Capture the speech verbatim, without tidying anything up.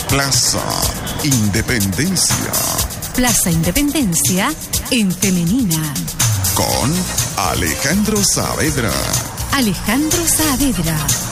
Plaza Independencia. Plaza Independencia en femenina. Con Alejandro Saavedra. Alejandro Saavedra.